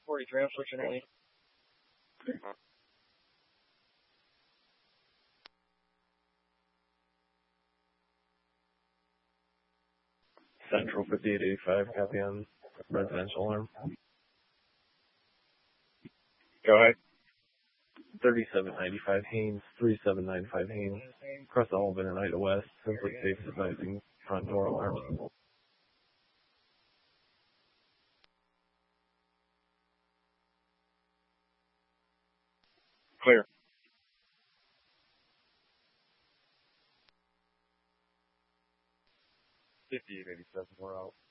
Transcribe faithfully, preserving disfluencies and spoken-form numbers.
forty-three, unfortunately. Central fifty-eight eighty-five, copy on residential alarm. Go ahead. thirty-seven ninety-five Haynes, thirty-seven ninety-five Haynes, across Alvin and Ida West, simply safe advising front door alarms. Clear. fifty-eight eighty-seven, we're out.